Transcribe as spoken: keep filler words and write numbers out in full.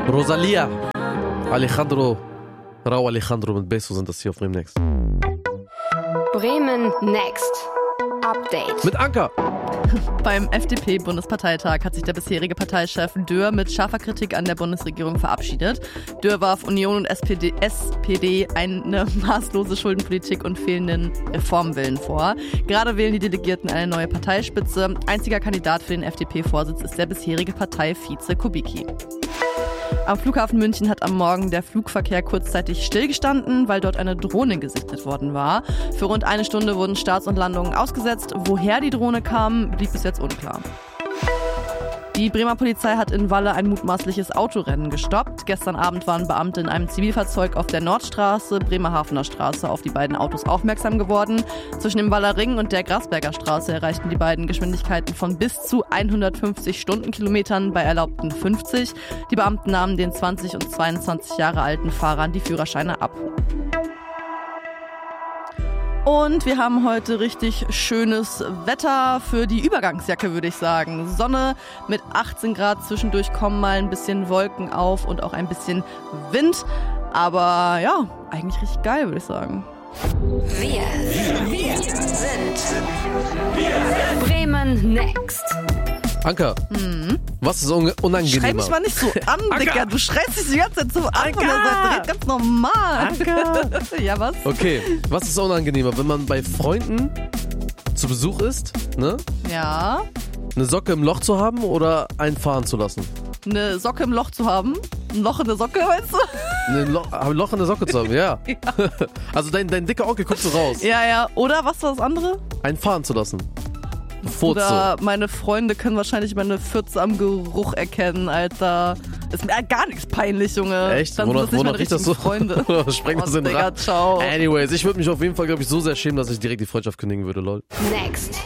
Rosalia, Alejandro, Rauw Alejandro mit Beso sind das hier auf Bremen Next. Bremen Next. Update. Mit Anker. Beim F D P-Bundesparteitag hat sich der bisherige Parteichef Dürr mit scharfer Kritik an der Bundesregierung verabschiedet. Dürr warf Union und S P D, S P D eine maßlose Schuldenpolitik und fehlenden Reformwillen vor. Gerade wählen die Delegierten eine neue Parteispitze. Einziger Kandidat für den F D P-Vorsitz ist der bisherige Parteivize Kubicki. Am Flughafen München hat am Morgen der Flugverkehr kurzzeitig stillgestanden, weil dort eine Drohne gesichtet worden war. Für rund eine Stunde wurden Starts und Landungen ausgesetzt. Woher die Drohne kam, blieb bis jetzt unklar. Die Bremer Polizei hat in Walle ein mutmaßliches Autorennen gestoppt. Gestern Abend waren Beamte in einem Zivilfahrzeug auf der Nordstraße, Bremerhavener Straße, auf die beiden Autos aufmerksam geworden. Zwischen dem Waller Ring und der Grasberger Straße erreichten die beiden Geschwindigkeiten von bis zu hundertfünfzig Stundenkilometern bei erlaubten fünfzig. Die Beamten nahmen den zwanzig und zweiundzwanzig Jahre alten Fahrern die Führerscheine ab. Und wir haben heute richtig schönes Wetter für die Übergangsjacke, würde ich sagen. Sonne mit achtzehn Grad, zwischendurch kommen mal ein bisschen Wolken auf und auch ein bisschen Wind. Aber ja, eigentlich richtig geil, würde ich sagen. Wir, wir sind Bremen Next. Anker, mhm. was ist un- unangenehmer? Schrei mich mal nicht so an, Digga. Du schreist dich die ganze Zeit so an von der Seite. Red ganz normal. Anker. Ja, was? Okay, was ist unangenehmer, wenn man bei Freunden zu Besuch ist, ne? Ja. Eine Socke im Loch zu haben oder einen fahren zu lassen? Eine Socke im Loch zu haben? Ein Loch in der Socke, meinst du? Ein Loch, ein Loch in der Socke zu haben, ja. Ja. Also dein, dein dicker Onkel guckt so raus. Ja, ja. Oder was war das andere? Einen fahren zu lassen. Furze. Oder meine Freunde können wahrscheinlich meine Fürze am Geruch erkennen, Alter. Ist mir gar nichts peinlich, Junge. Echt? Dann Wonach, sind das nicht wonach meine riecht das so? Freunde. Sprengt oh, das in den Digga, Rad. ciao. Anyways, ich würde mich auf jeden Fall, glaube ich, so sehr schämen, dass ich direkt die Freundschaft kündigen würde, lol. Next.